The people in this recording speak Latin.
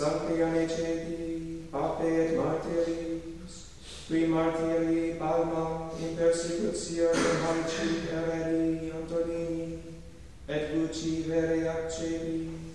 Sancti Anecedi, Pape et Martyris, qui martyri Palma in persecutione Marci eredi Antonini, et luci vere accebi,